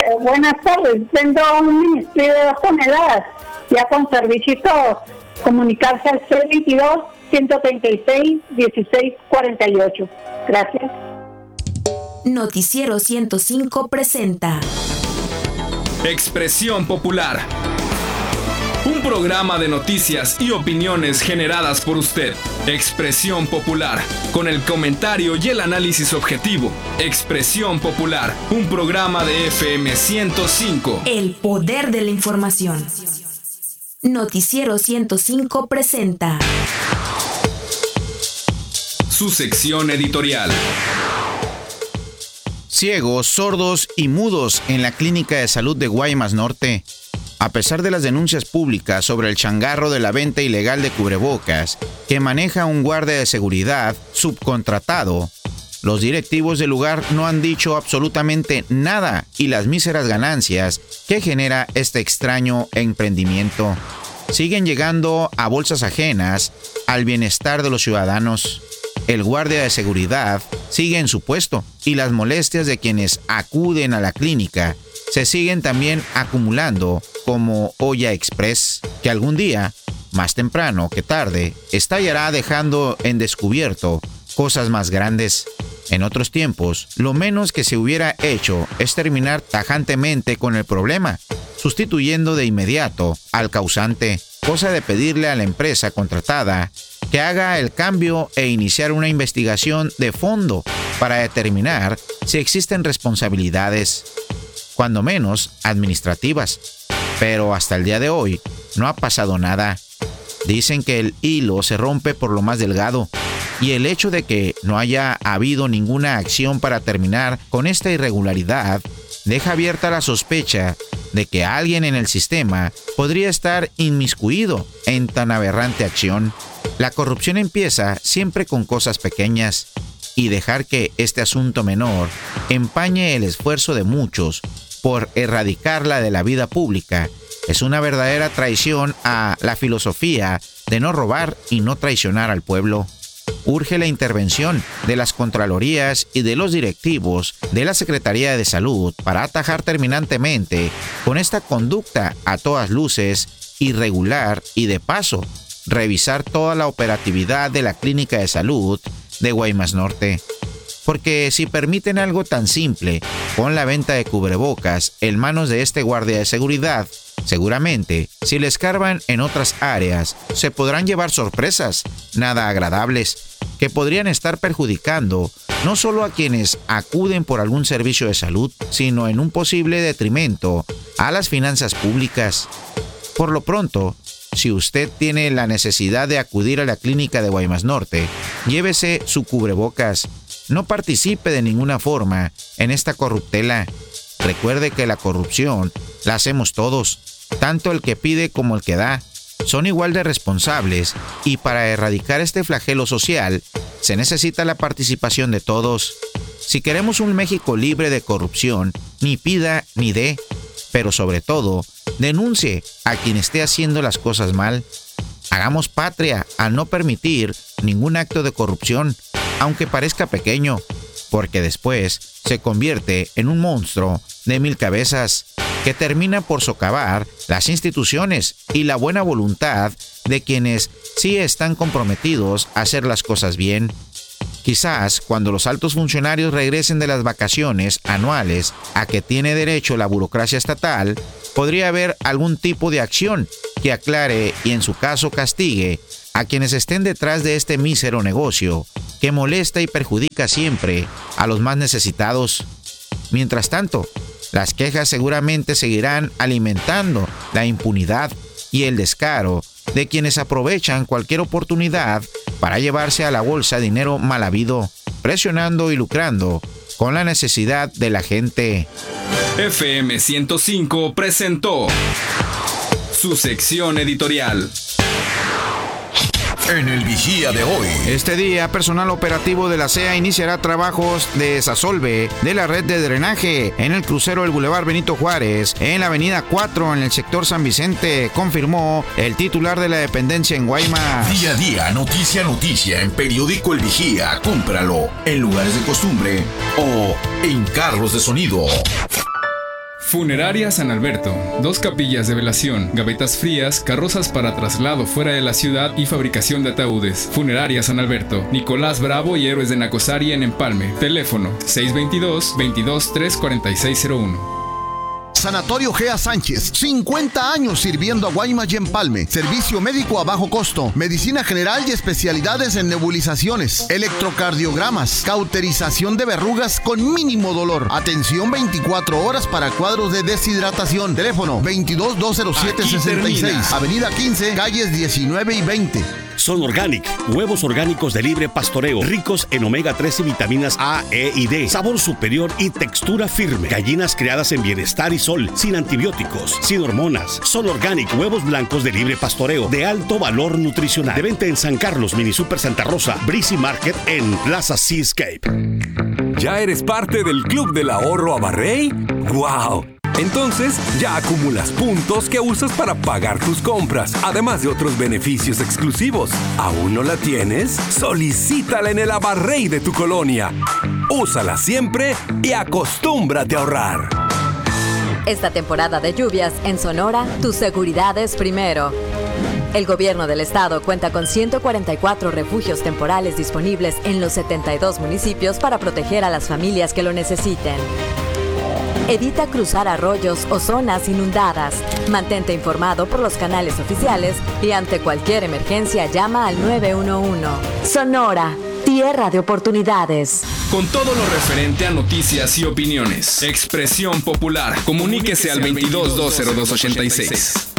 Buenas tardes, vendo un ministerio de 2 toneladas, ya con servicio y todo. Comunicarse al 622-136-1648. Gracias. Noticiero 105 presenta Expresión Popular. Un programa de noticias y opiniones generadas por usted. Expresión Popular, con el comentario y el análisis objetivo. Expresión Popular, un programa de FM 105. El poder de la información. Noticiero 105 presenta su sección editorial. Ciegos, sordos y mudos en la Clínica de Salud de Guaymas Norte. A pesar de las denuncias públicas sobre el changarro de la venta ilegal de cubrebocas que maneja un guardia de seguridad subcontratado, los directivos del lugar no han dicho absolutamente nada y las míseras ganancias que genera este extraño emprendimiento siguen llegando a bolsas ajenas al bienestar de los ciudadanos. El guardia de seguridad sigue en su puesto y las molestias de quienes acuden a la clínica se siguen también acumulando como olla express, que algún día, más temprano que tarde, estallará dejando en descubierto cosas más grandes. En otros tiempos, lo menos que se hubiera hecho es terminar tajantemente con el problema, sustituyendo de inmediato al causante, cosa de pedirle a la empresa contratada que haga el cambio e iniciar una investigación de fondo para determinar si existen responsabilidades, cuando menos administrativas. Pero hasta el día de hoy no ha pasado nada. Dicen que el hilo se rompe por lo más delgado, y el hecho de que no haya habido ninguna acción para terminar con esta irregularidad deja abierta la sospecha de que alguien en el sistema podría estar inmiscuido en tan aberrante acción. La corrupción empieza siempre con cosas pequeñas, y dejar que este asunto menor empañe el esfuerzo de muchos por erradicarla de la vida pública es una verdadera traición a la filosofía de no robar y no traicionar al pueblo. Urge la intervención de las Contralorías y de los directivos de la Secretaría de Salud para atajar terminantemente con esta conducta a todas luces irregular y, de paso, revisar toda la operatividad de la Clínica de Salud de Guaymas Norte. Porque si permiten algo tan simple con la venta de cubrebocas en manos de este guardia de seguridad, seguramente, si le escarban en otras áreas, se podrán llevar sorpresas nada agradables que podrían estar perjudicando no solo a quienes acuden por algún servicio de salud, sino en un posible detrimento a las finanzas públicas. Por lo pronto, si usted tiene la necesidad de acudir a la clínica de Guaymas Norte, llévese su cubrebocas. No participe de ninguna forma en esta corruptela. Recuerde que la corrupción la hacemos todos, tanto el que pide como el que da. Son igual de responsables, y para erradicar este flagelo social se necesita la participación de todos. Si queremos un México libre de corrupción, ni pida ni dé, pero sobre todo, denuncie a quien esté haciendo las cosas mal. Hagamos patria al no permitir ningún acto de corrupción, aunque parezca pequeño, porque después se convierte en un monstruo de 1000 cabezas que termina por socavar las instituciones y la buena voluntad de quienes sí están comprometidos a hacer las cosas bien. Quizás cuando los altos funcionarios regresen de las vacaciones anuales a que tiene derecho la burocracia estatal, podría haber algún tipo de acción que aclare y en su caso castigue a quienes estén detrás de este mísero negocio que molesta y perjudica siempre a los más necesitados. Mientras tanto, las quejas seguramente seguirán alimentando la impunidad y el descaro de quienes aprovechan cualquier oportunidad para llevarse a la bolsa dinero mal habido, presionando y lucrando con la necesidad de la gente. FM 105 presentó su sección editorial. En el Vigía de hoy. Este día, personal operativo de la CEA iniciará trabajos de desasolve de la red de drenaje en el crucero del Boulevard Benito Juárez, en la avenida 4, en el sector San Vicente, confirmó el titular de la dependencia en Guaymas. Día a día, noticia a noticia, en Periódico El Vigía. Cómpralo en lugares de costumbre o en carros de sonido. Funeraria San Alberto. 2 capillas de velación, gavetas frías, carrozas para traslado fuera de la ciudad y fabricación de ataúdes. Funeraria San Alberto. Nicolás Bravo y Héroes de Nacosari en Empalme. Teléfono 622-22-34601. Sanatorio Gea Sánchez, 50 años sirviendo a Guaymas y Empalme. Servicio médico a bajo costo, medicina general y especialidades en nebulizaciones, electrocardiogramas, cauterización de verrugas con mínimo dolor. Atención 24 horas para cuadros de deshidratación. Teléfono 22-207-66, Avenida 15, calles 19 y 20. Son Organic, huevos orgánicos de libre pastoreo, ricos en omega 3 y vitaminas A, E y D, sabor superior y textura firme. Gallinas criadas en bienestar y sol, sin antibióticos, sin hormonas. Son Organic, huevos blancos de libre pastoreo, de alto valor nutricional. De venta en San Carlos, Mini Super Santa Rosa, Breezy Market en Plaza Seascape. ¿Ya eres parte del Club del Ahorro Abarrey? ¡Wow! Entonces, ya acumulas puntos que usas para pagar tus compras, además de otros beneficios exclusivos. ¿Aún no la tienes? Solicítala en el Abarrey de tu colonia. Úsala siempre y acostúmbrate a ahorrar. Esta temporada de lluvias en Sonora, tu seguridad es primero. El gobierno del estado cuenta con 144 refugios temporales disponibles en los 72 municipios para proteger a las familias que lo necesiten. Evita cruzar arroyos o zonas inundadas. Mantente informado por los canales oficiales y ante cualquier emergencia llama al 911. Sonora, tierra de oportunidades. Con todo lo referente a noticias y opiniones. Expresión Popular. Comuníquese al 22-202-86.